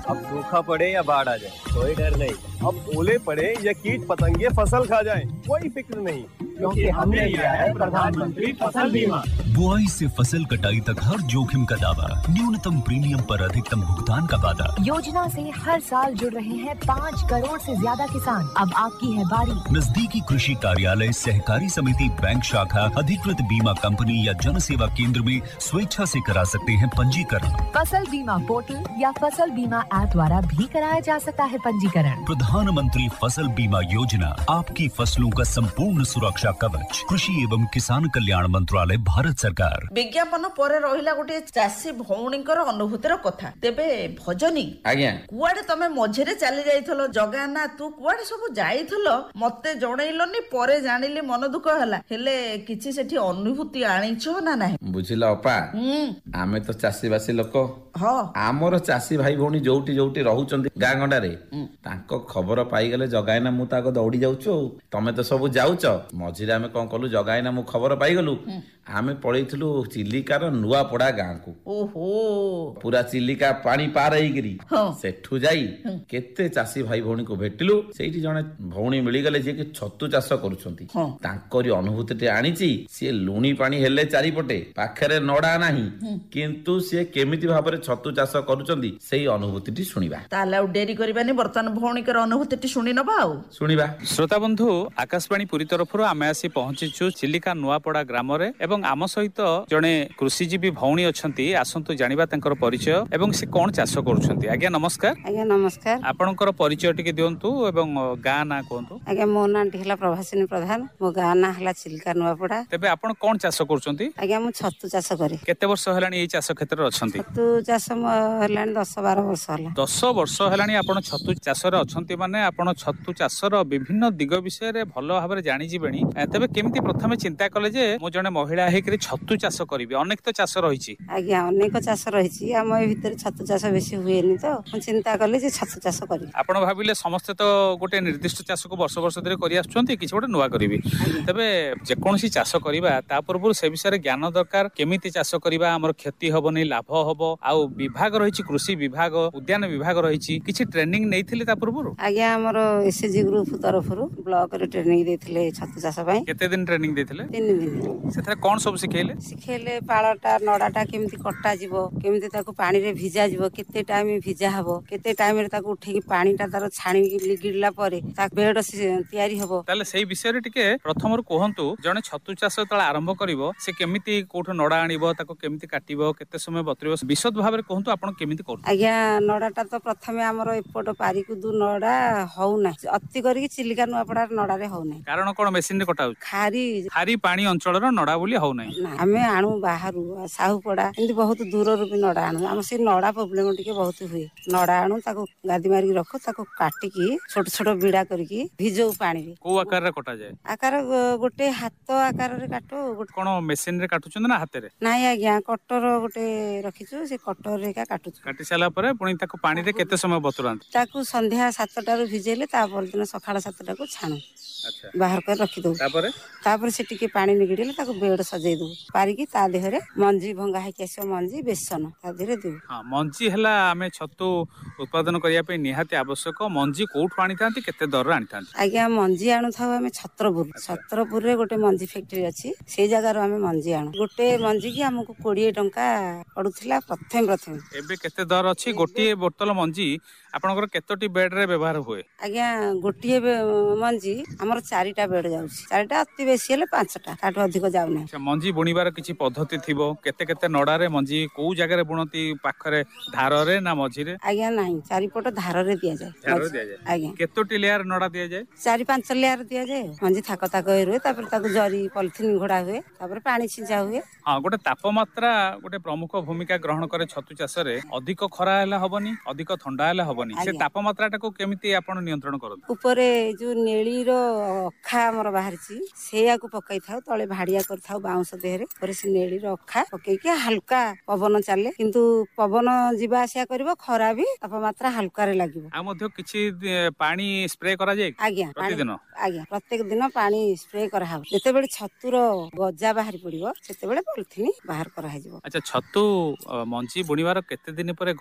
अब सूखा पड़े या बाढ़ आ जाए कोई डर नहीं। अब ओले पड़े या कीट पतंगे फसल खा जाए कोई फिक्र नहीं, क्योंकि हमने लिया है प्रधानमंत्री फसल बीमा। बुआई से फसल कटाई तक हर जोखिम का दावा, न्यूनतम प्रीमियम पर अधिकतम भुगतान का वादा। योजना से हर साल जुड़ रहे हैं 5 करोड़ से ज्यादा किसान। अब आपकी है बारी। नजदीकी कृषि कार्यालय, सहकारी समिति, बैंक शाखा, अधिकृत बीमा कंपनी या जन सेवा केंद्र में स्वेच्छा से करा सकते हैं पंजीकरण। फसल बीमा पोर्टल या फसल बीमा ऐप द्वारा भी कराया जा सकता है पंजीकरण। प्रधानमंत्री फसल बीमा योजना, आपकी फसलों का संपूर्ण सुरक्षा कवच। कृषि एवं किसान कल्याण मंत्रालय, भारत सरकार। विज्ञापन पर रहिला गोटे चाषी भौणीकर अनुभूतिर कथा। तेबे भजनी आज्ञा कुआडे तमे मझिरे चली जाइथलो जगाना, तू कुआडे सब जाइथलो मते जणैलनी, परे जानिली मन दुख हला। हेले किछि सेठी अनुभूति आनिछो ना नाही? बुझिला अपा, आमे तो चाषीवासी लोक, आमर चाषी भाई भौणी जोउटी जोउटी रहउचंदी गाँ गंडारे, तांको खबर पाइगले जगाइना मु ताको दौड़ी जाउछु। तमे तो सब जाउच, मझिरे आमे कोन कलु जगाइना मु खबर पाइगलु, आमे पळैथिलु चिलिकार नुआपड़ा गाँ को। ओहो, पूरा चिलिका पानी पार ହେଇକିରି सेठू जाई केते चाषी भाई भौणी को भेटिलु। सेठी जणे भौणी मिली गले जे कि छतु चाष करूछंती। तांकरी अनुभूति टे आनिची, से लुणी पानी हेले चारिपटे पाखरे नडा नाही, किंतु से केमिति भाबरे छतु चाष करूछंती सेही अनुभूति टी सुनिबा। ताला डेरी करबानी, वर्तमान भौणीकर अनुभूति टी सुनि नबा। आउ सुनिबा। श्रोता बंधु, आकाशवाणी पुरी तरफरु आमे आसी पहुंचिछु चिलिका नुआपड़ा ग्राम रे, एवं आम सहित जणे कृषिजीवी भौणी अछंती। आसंतु जानिबा तांकर परिचय एवं से कोन चाष करूछंती। आज्ञा नमस्कार। आज्ञा नमस्कार। आपनकर परिचय टिके दियंतु एवं गाँ ना कोंतु। आज्ञा मो नाम टिहला प्रभासिनी प्रधान, मो गाँ ना हला चिलिका नुआपड़ा। तेबे आपण कोन चाष करूछंती? आज्ञा मु छतु चाष करी। केते वर्ष हलानी एई चाष क्षेत्र रे अछंती? छतु चाष हलानी 10-12 वर्ष हला। 10 वर्ष हलानी आपण छतु चाष रे अछंती, माने आपण छतु चाष रो विभिन्न दिग विषय रे भलो भाबरे जानि जिबेनी। तेबे केमिति प्रथमे चिंता कले जे मो जने महिला हेकरी छतु चाष करिवि? अनेक तो चाष रहिछि। आज्ञा अनेक चाष रहिछि, हम ए भितर छतु चाष बेसी हुएनी, तो हम चिंता कले जे छतु चाष करी। आपण भाबिले समस्त तो गोटे निर्दिष्ट चाष को वर्ष वर्ष धरि करि आछुंती, किछ गोटे नुवा करिवि। तबे जे कोनसी चाष करिबा ता पूर्व से विषय ज्ञान दरकार। केमिति चाष करिबा, हमर क्षति हबनी, लाभ हबो, आ विभाग रहिछि, कृषि विभाग, उद्यान विभाग रहिछि, किछ ट्रेनिंग नेइथिले ता पूर्व? आज्ञा हमर एसएजी ग्रुप तरफरु ब्लॉक रे ट्रेनिंग देथिले छतु चाष पई। केते दिन ट्रेनिंग देथिले? 3 दिन। सेथरे कोन सब सिखेले? सिखेले पाळटा नडाटा केमिति कट्टा जिवो, केमिति ताको पानी रे भिजा जिवो, केते टाइम भिजा हबो, केते टाइम रे ताको उठेकी पानीटा तार छाणी गिरला परे ता बेड तयारी हबो। ताले सेही विषय रे टिके प्रथमरु कहंतु, जने छतु चाष तळे आरंभ करिवो से केमिति कोठो नडा आनिबो, ताको केमिति काटिबो, केते समय बतरिबो, विशद भाबरे कहंतु आपण केमिति करू? आज्ञा नडाटा तो प्रथमे हमर एपट पारिकु दु नडा हउ ना, अति करी चिलिका नुआपड़ा नडा रे हउ ना। कारण कोन मेसिन रे कटाउ? खारी पानी अंचल रो नडा बोली हउ ना। हमें आणु बाहरु साहू पड़ा एंती बहुत दूर रू भी नडा आणु। हम से नडा प्रॉब्लम टिके बहुत हुए। नडा आणु ताको गादी मारी रखो, ताको काटिकी छोट छोट बिड़ा करकी भिजो पानी रे। को आकार रे कटा जाय? आकार गोटे हाथ आकार रे काटो। कोन मेसिन रे काटुछन ना हाथ रे? नाही आज्ञा, कटर गोटे रखिछु, से कटर रे का काटुछु। काटी साला परे पुणी ताको पानी रे केते समय बतुरांत? ताको संध्या 7टा रू भिजेले, ता पर दिन सकाळ 7टा को छाणु। अच्छा, बाहर कर रखि दो। तापर से टिके पानी निगडिले ताको बेड सजै दो, पारिकी ता देहरे मंजी भंगा है केसो मंजी बेसन ता देहरे दो। हां, मंजी हला हमें छतु उत्पादन करिया पे निहाती आवश्यक। मंजी कोठु आनी थांती, केते दर आनी थांती? आज्ञा मंजी आणु थाउ हमें छत्रपुर रे गोटे मंजी फैक्ट्री अछि, से जगह रो हमें मंजी आणु। गोटे मंजी की हमको 20 टंका पडुथिला प्रथम। एबे केते दर अछि? गोटे बोतल मंजी आपनकर केतोटी बेड रे व्यवहार हुए? आज्ञा गोटिए मंजी हमर 4टा बेड जाउछि, 4टा अति बेसी हेले 5टा, ताठो अधिक जाउ नै। अच्छा, मंजी बुणीबार किछि पद्धति थिबो? केते केते नडा रे मंजी को जगह रे बुणती? पाखरे धार रे ना मझी रे? आज्ञा नाही, चारिपट धार रे दिया जाय। आज्ञा केतोटी लेयर नडा दिया जाय? 4-5 लेयर दिया जाय। मंजी थाक थाक होय, तापर ताको जरी पॉलिथिन घोड़ा हुए, तापर पानी छिंचा हुए। हां, गोटे तापमात्रा गोटे प्रमुख भूमिका ग्रहण करे छतु चाष रे। अधिक खरा हैला हबनी, अधिक ठंडा हैला हबनी, से तापमात्रा टाको केमिति आपण नियंत्रण करन? ऊपरे जो नेली रो अखा हमर बाहरची, सेया को पकाई थाउ, तळे भाडिया कर थाउ बाउंस देहरे, पर से नेली रो अखा पकई के हल्का पवन चाले, किंतु पवन जीवा आसिया करबो, खरा भी तापमात्रा हल्का रे लागिबो। आ मध्ये किछि पानी स्प्रे करा जाय? आज्ञा प्रतिदिन? आज्ञा प्रत्येक दिन पानी स्प्रे करा हाउ। जेते बेले छतुर गजा बाहरी पड़िबो, सेते बेले पॉलिथिन बाहर करा हाइबो। अच्छा, छतु मंजी बुणीबार केते दिन परे